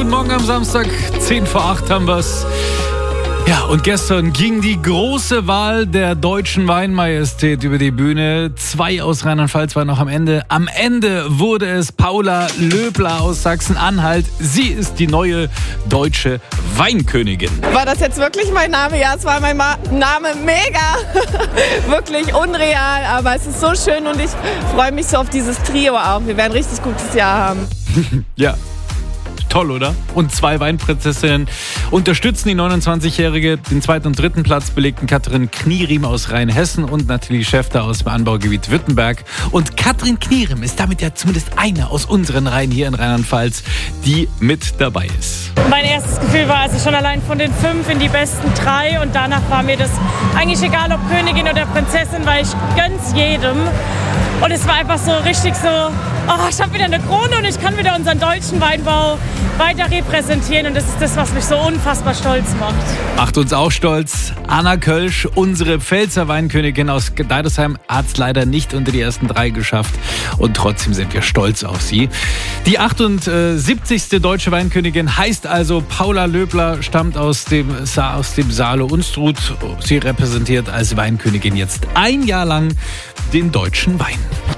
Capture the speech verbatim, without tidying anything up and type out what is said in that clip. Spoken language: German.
guten Morgen am Samstag, zehn vor acht haben wir's. Ja, und gestern ging die große Wahl der deutschen Weinmajestät über die Bühne. Zwei aus Rheinland-Pfalz waren noch am Ende. Am Ende wurde es Paula Löbler aus Sachsen-Anhalt. Sie ist die neue deutsche Weinkönigin. War das jetzt wirklich mein Name? Ja, es war mein Ma- Name. Mega. Wirklich unreal, aber es ist so schön und ich freue mich so auf dieses Trio auch. Wir werden ein richtig gutes Jahr haben. Ja. Toll, oder? Und zwei Weinprinzessinnen unterstützen die neunundzwanzigjährige. Den zweiten und dritten Platz belegten Katrin Knieriem aus Rheinhessen und Nathalie Schäfter aus dem Anbaugebiet Württemberg. Und Katrin Knieriem ist damit ja zumindest eine aus unseren Reihen hier in Rheinland-Pfalz, die mit dabei ist. Mein erstes Gefühl war, also schon allein von den fünf in die besten drei. Und danach war mir das eigentlich egal, ob Königin oder Prinzessin, weil ich gönn's jedem. Und es war einfach so richtig so, oh, ich habe wieder eine Krone und ich kann wieder unseren deutschen Weinbau weiter repräsentieren. Und das ist das, was mich so unfassbar stolz macht. Macht uns auch stolz. Anna Kölsch, unsere Pfälzer Weinkönigin aus Deidesheim, hat es leider nicht unter die ersten drei geschafft. Und trotzdem sind wir stolz auf sie. Die achtundsiebzigste deutsche Weinkönigin heißt also Paula Löbler, stammt aus dem, Sa- aus dem Saale Unstrut. Sie repräsentiert als Weinkönigin jetzt ein Jahr lang den deutschen Wein.